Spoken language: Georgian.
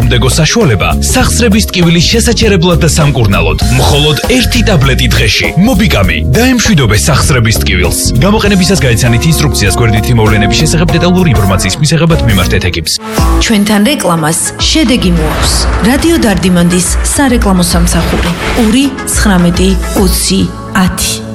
სასადამდეგო საშუალება სახსრების ტკივილის შესაჩერებლად და სამკურნალოდ. მხოლოდ 1 ტაბლეტი დღეში. მობიგამი. დაემშვიდობე სახსრების ტკივილს. გამოყენებისას გაიცანით ინსტრუქციას გვერდითი მოვლენების შესახებ დეტალური ინფორმაციის მისაღებად მიმართეთ ეკიპს. ჩვენთან რეკლამას შედეგი მოაქვს. რადიო დარდიმანდის სარეკლამო სამსახური 2 19 20 10